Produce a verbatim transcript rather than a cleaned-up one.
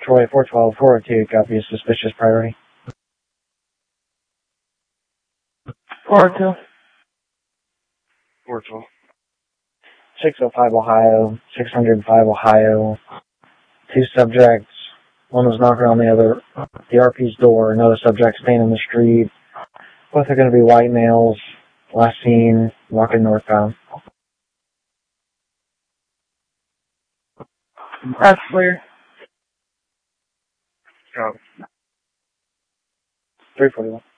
Troy four twelve, four oh two, copy a suspicious priority. four oh two. four twelve. six oh five Ohio, six oh five Ohio. Two subjects. One was knocking on the other, the R P's door. Another subject staying in the street. Both are going to be white males. Last seen walking northbound. That's clear. Copy. three forty-one.